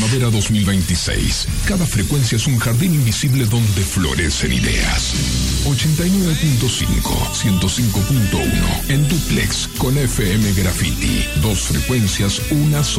Primavera 2026. Cada frecuencia es un jardín invisible donde florecen ideas. 89.5, 105.1 en duplex con FM Graffiti. Dos frecuencias, una sola.